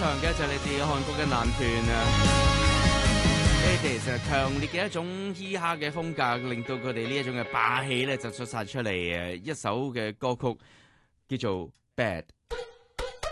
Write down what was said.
唱嘅就係嚟自韓國嘅男團啊 ，Ades 強烈嘅一種嘻哈嘅風格，令到佢哋呢一種嘅霸氣咧就出晒出嚟。一首嘅歌曲叫做《Bad》。